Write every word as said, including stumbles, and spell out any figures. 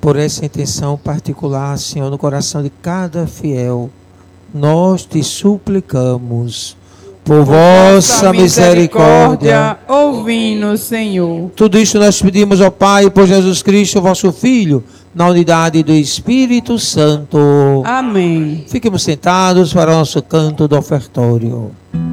Por essa intenção particular, Senhor, no coração de cada fiel, nós te suplicamos. Por vossa misericórdia, ouvi-nos, Senhor. Tudo isto nós pedimos ao Pai, por Jesus Cristo, vosso Filho, na unidade do Espírito Santo. Amém. Fiquemos sentados para o nosso canto do ofertório.